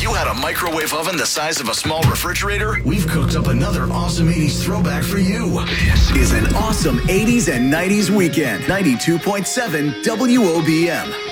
you had a microwave oven the size of a small refrigerator? We've cooked up another awesome 80s throwback for you. This is an awesome 80s and 90s weekend. 92.7 WOBM.